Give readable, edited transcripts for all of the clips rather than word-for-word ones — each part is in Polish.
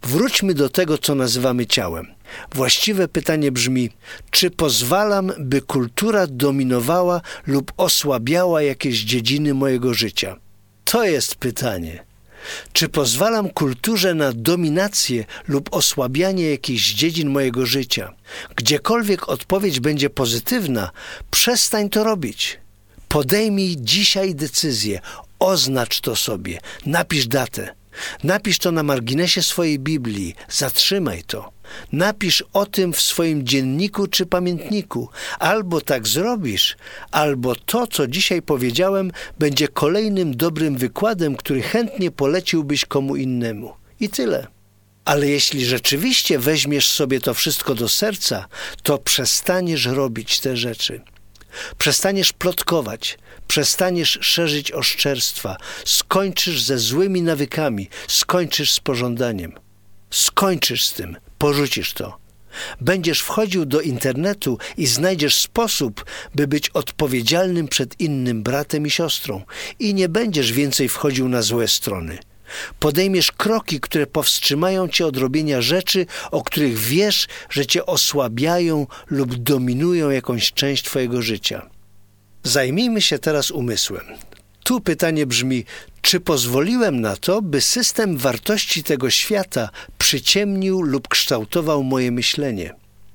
Wróćmy do tego, co nazywamy ciałem. Właściwe pytanie brzmi, czy pozwalam, by kultura dominowała lub osłabiała jakieś dziedziny mojego życia? To jest pytanie. Czy pozwalam kulturze na dominację lub osłabianie jakichś dziedzin mojego życia? Gdziekolwiek odpowiedź będzie pozytywna, przestań to robić. Podejmij dzisiaj decyzję, oznacz to sobie, napisz datę. Napisz to na marginesie swojej Biblii, zatrzymaj to. Napisz o tym w swoim dzienniku czy pamiętniku. Albo tak zrobisz, albo to, co dzisiaj powiedziałem, będzie kolejnym dobrym wykładem, który chętnie poleciłbyś komu innemu. I tyle. Ale jeśli rzeczywiście weźmiesz sobie to wszystko do serca, to przestaniesz robić te rzeczy. Przestaniesz plotkować, przestaniesz szerzyć oszczerstwa, skończysz ze złymi nawykami, skończysz z pożądaniem. Skończysz z tym, porzucisz to. Będziesz wchodził do internetu i znajdziesz sposób, by być odpowiedzialnym przed innym bratem i siostrą i nie będziesz więcej wchodził na złe strony. Podejmiesz kroki, które powstrzymają cię od robienia rzeczy, o których wiesz, że cię osłabiają lub dominują jakąś część twojego życia. Zajmijmy się teraz umysłem. Tu pytanie brzmi, czy pozwoliłem na to, by system wartości tego świata przyciemnił lub kształtował moje myślenie?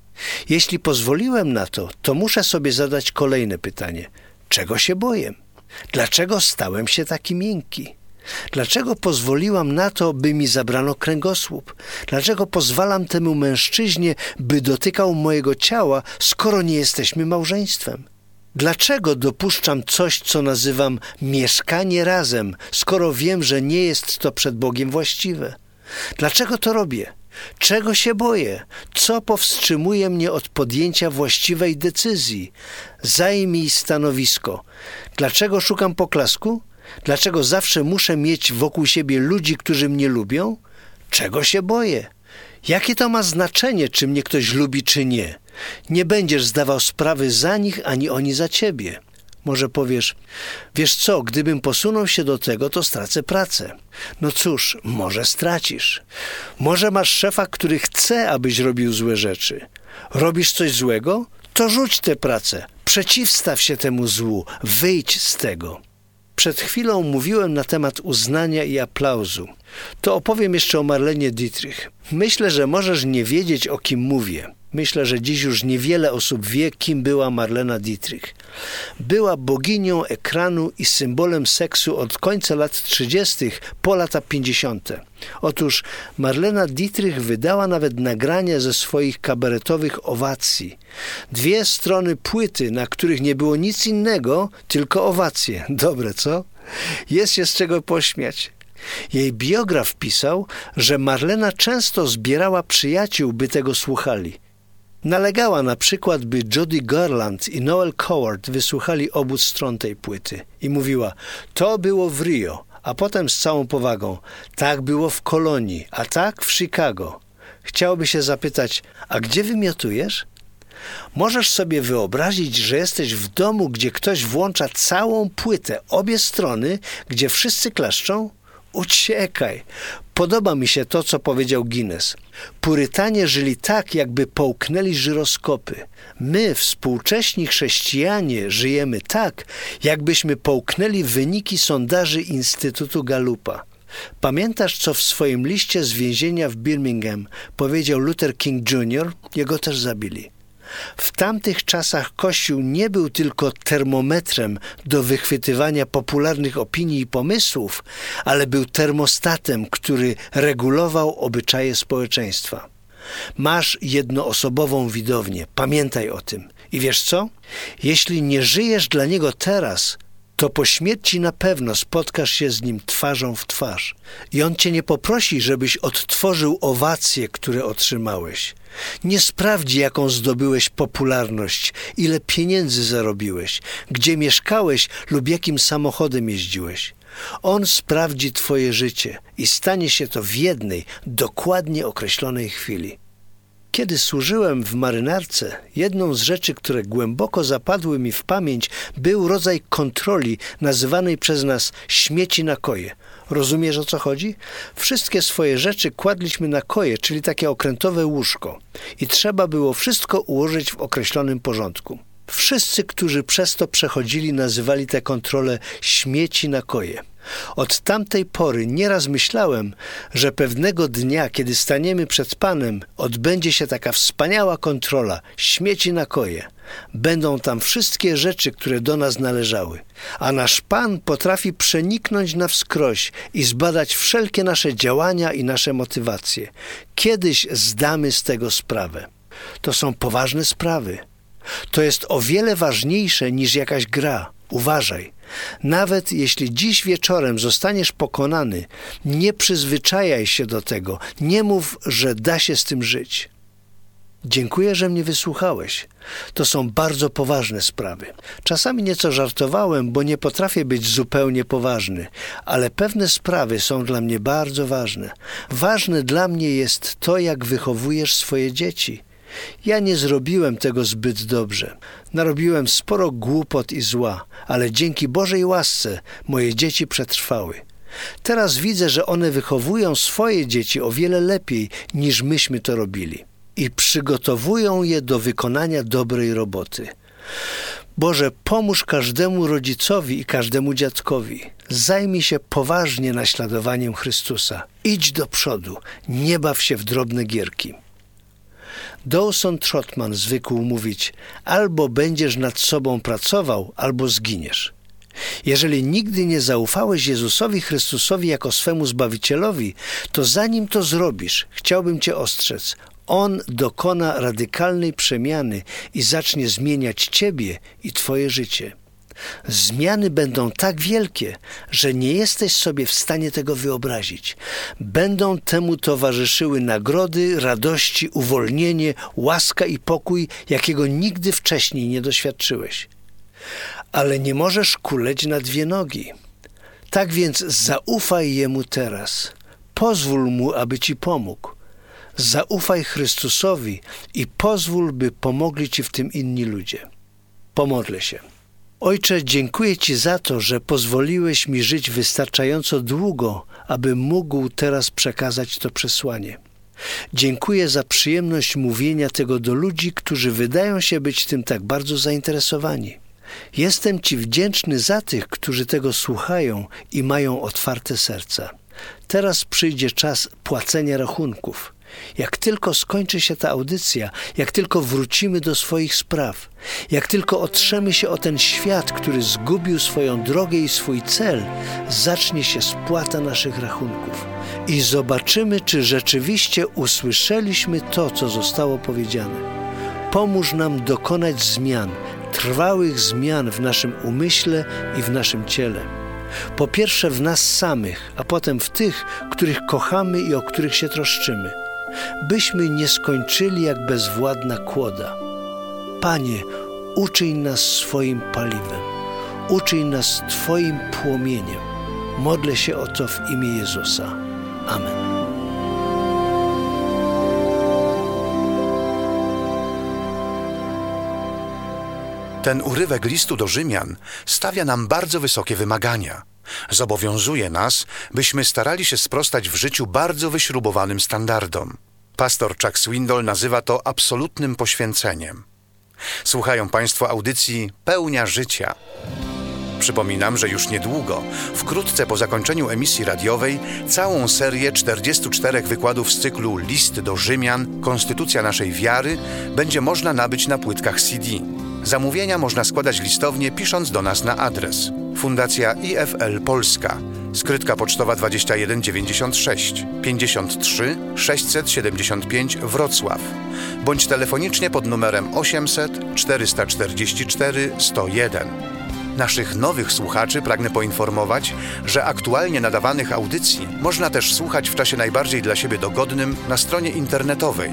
Jeśli pozwoliłem na to, to muszę sobie zadać kolejne pytanie. Czego się boję? Dlaczego stałem się taki miękki? Dlaczego pozwoliłam na to, by mi zabrano kręgosłup? Dlaczego pozwalam temu mężczyźnie, by dotykał mojego ciała, skoro nie jesteśmy małżeństwem? Dlaczego dopuszczam coś, co nazywam mieszkanie razem, skoro wiem, że nie jest to przed Bogiem właściwe? Dlaczego to robię? Czego się boję? Co powstrzymuje mnie od podjęcia właściwej decyzji? Zajmij stanowisko. Dlaczego szukam poklasku? Dlaczego zawsze muszę mieć wokół siebie ludzi, którzy mnie lubią? Czego się boję? Jakie to ma znaczenie, czy mnie ktoś lubi, czy nie? Nie będziesz zdawał sprawy za nich, ani oni za ciebie. Może powiesz, wiesz co, gdybym posunął się do tego, to stracę pracę. No cóż, może stracisz. Może masz szefa, który chce, abyś robił złe rzeczy. Robisz coś złego? To rzuć tę pracę. Przeciwstaw się temu złu. Wyjdź z tego. Przed chwilą mówiłem na temat uznania i aplauzu. To opowiem jeszcze o Marlenie Dietrich. Myślę, że możesz nie wiedzieć, o kim mówię. Myślę, że dziś już niewiele osób wie, kim była Marlena Dietrich. Była boginią ekranu i symbolem seksu od końca lat 30. po lata 50. Otóż Marlena Dietrich wydała nawet nagrania ze swoich kabaretowych owacji. 2 strony płyty, na których nie było nic innego, tylko owacje. Dobre, co? Jest się z czego pośmiać. Jej biograf pisał, że Marlena często zbierała przyjaciół, by tego słuchali. Nalegała na przykład, by Judy Garland i Noel Coward wysłuchali obu stron tej płyty i mówiła, to było w Rio, a potem z całą powagą, tak było w Kolonii, a tak w Chicago. Chciałoby się zapytać, a gdzie wymiotujesz? Możesz sobie wyobrazić, że jesteś w domu, gdzie ktoś włącza całą płytę, obie strony, gdzie wszyscy klaszczą? Uciekaj. Podoba mi się to, co powiedział Guinness. Purytanie żyli tak, jakby połknęli żyroskopy. My, współcześni chrześcijanie, żyjemy tak, jakbyśmy połknęli wyniki sondaży Instytutu Gallupa. Pamiętasz, co w swoim liście z więzienia w Birmingham powiedział Luther King Jr.? Jego też zabili. W tamtych czasach Kościół nie był tylko termometrem do wychwytywania popularnych opinii i pomysłów, ale był termostatem, który regulował obyczaje społeczeństwa. Masz jednoosobową widownię, pamiętaj o tym. I wiesz co? Jeśli nie żyjesz dla niego teraz, to po śmierci na pewno spotkasz się z nim twarzą w twarz. I on cię nie poprosi, żebyś odtworzył owacje, które otrzymałeś. Nie sprawdzi, jaką zdobyłeś popularność, ile pieniędzy zarobiłeś, gdzie mieszkałeś lub jakim samochodem jeździłeś. On sprawdzi twoje życie i stanie się to w jednej, dokładnie określonej chwili. Kiedy służyłem w marynarce, jedną z rzeczy, które głęboko zapadły mi w pamięć, był rodzaj kontroli nazywanej przez nas śmieci na koje. Rozumiesz, o co chodzi? Wszystkie swoje rzeczy kładliśmy na koje, czyli takie okrętowe łóżko. I trzeba było wszystko ułożyć w określonym porządku. Wszyscy, którzy przez to przechodzili, nazywali tę kontrolę śmieci na koje. Od tamtej pory nieraz myślałem, że pewnego dnia, kiedy staniemy przed Panem, odbędzie się taka wspaniała kontrola śmieci na koje. Będą tam wszystkie rzeczy, które do nas należały. A nasz Pan potrafi przeniknąć na wskroś i zbadać wszelkie nasze działania i nasze motywacje. Kiedyś zdamy z tego sprawę. To są poważne sprawy. To jest o wiele ważniejsze niż jakaś gra. Uważaj. Nawet jeśli dziś wieczorem zostaniesz pokonany, nie przyzwyczajaj się do tego. Nie mów, że da się z tym żyć. Dziękuję, że mnie wysłuchałeś. To są bardzo poważne sprawy. Czasami nieco żartowałem, bo nie potrafię być zupełnie poważny, ale pewne sprawy są dla mnie bardzo ważne. Ważne dla mnie jest to, jak wychowujesz swoje dzieci. Ja nie zrobiłem tego zbyt dobrze. Narobiłem sporo głupot i zła, ale dzięki Bożej łasce moje dzieci przetrwały. Teraz widzę, że one wychowują swoje dzieci o wiele lepiej, niż myśmy to robili. I przygotowują je do wykonania dobrej roboty. Boże, pomóż każdemu rodzicowi i każdemu dziadkowi. Zajmij się poważnie naśladowaniem Chrystusa. Idź do przodu, nie baw się w drobne gierki. Dawson Trotman zwykł mówić: albo będziesz nad sobą pracował, albo zginiesz. Jeżeli nigdy nie zaufałeś Jezusowi Chrystusowi jako swemu Zbawicielowi, to zanim to zrobisz, chciałbym Cię ostrzec. On dokona radykalnej przemiany i zacznie zmieniać Ciebie i Twoje życie. Zmiany będą tak wielkie, że nie jesteś sobie w stanie tego wyobrazić. Będą temu towarzyszyły nagrody, radości, uwolnienie, łaska i pokój, jakiego nigdy wcześniej nie doświadczyłeś. Ale nie możesz kuleć na dwie nogi. Tak więc zaufaj Jemu teraz. Pozwól Mu, aby Ci pomógł. Zaufaj Chrystusowi i pozwól, by pomogli Ci w tym inni ludzie. Pomodlę się. Ojcze, dziękuję Ci za to, że pozwoliłeś mi żyć wystarczająco długo, aby mógł teraz przekazać to przesłanie. Dziękuję za przyjemność mówienia tego do ludzi, którzy wydają się być tym tak bardzo zainteresowani. Jestem Ci wdzięczny za tych, którzy tego słuchają i mają otwarte serca. Teraz przyjdzie czas płacenia rachunków. Jak tylko skończy się ta audycja, jak tylko wrócimy do swoich spraw, jak tylko otrzemy się o ten świat, który zgubił swoją drogę i swój cel, zacznie się spłata naszych rachunków. I zobaczymy, czy rzeczywiście usłyszeliśmy to, co zostało powiedziane. Pomóż nam dokonać zmian, trwałych zmian w naszym umyśle i w naszym ciele. Po pierwsze w nas samych, a potem w tych, których kochamy i o których się troszczymy. Byśmy nie skończyli jak bezwładna kłoda. Panie, uczyń nas swoim paliwem. Uczyń nas Twoim płomieniem. Modlę się o to w imię Jezusa. Amen. Ten urywek listu do Rzymian stawia nam bardzo wysokie wymagania. Zobowiązuje nas, byśmy starali się sprostać w życiu bardzo wyśrubowanym standardom. Pastor Chuck Swindoll nazywa to absolutnym poświęceniem. Słuchają Państwo audycji Pełnia Życia. Przypominam, że już niedługo, wkrótce po zakończeniu emisji radiowej, całą serię 44 wykładów z cyklu List do Rzymian, Konstytucja naszej wiary, będzie można nabyć na płytkach CD. Zamówienia można składać listownie, pisząc do nas na adres: Fundacja IFL Polska, skrytka pocztowa 2196 53 675 Wrocław, bądź telefonicznie pod numerem 800 444 101. Naszych nowych słuchaczy pragnę poinformować, że aktualnie nadawanych audycji można też słuchać w czasie najbardziej dla siebie dogodnym na stronie internetowej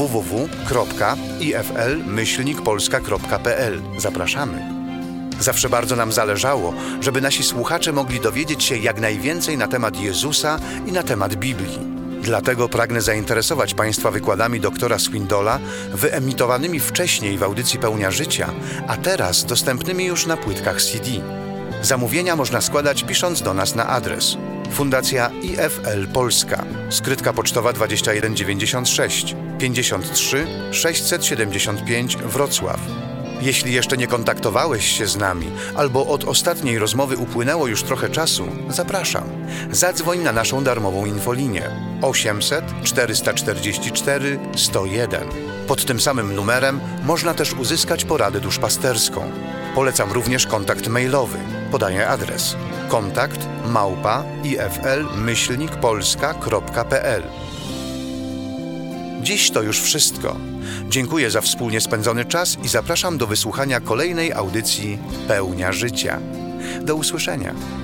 www.ifl-polska.pl. Zapraszamy. Zawsze bardzo nam zależało, żeby nasi słuchacze mogli dowiedzieć się jak najwięcej na temat Jezusa i na temat Biblii. Dlatego pragnę zainteresować Państwa wykładami doktora Swindolla, wyemitowanymi wcześniej w audycji Pełnia Życia, a teraz dostępnymi już na płytkach CD. Zamówienia można składać pisząc do nas na adres Fundacja IFL Polska. Skrytka pocztowa 2196 53 675 Wrocław. Jeśli jeszcze nie kontaktowałeś się z nami, albo od ostatniej rozmowy upłynęło już trochę czasu, zapraszam. Zadzwoń na naszą darmową infolinię 800 444 101. Pod tym samym numerem można też uzyskać poradę duszpasterską. Polecam również kontakt mailowy. Podaję adres: kontakt@ifl-polska.pl. Dziś to już wszystko. Dziękuję za wspólnie spędzony czas i zapraszam do wysłuchania kolejnej audycji Pełnia Życia. Do usłyszenia.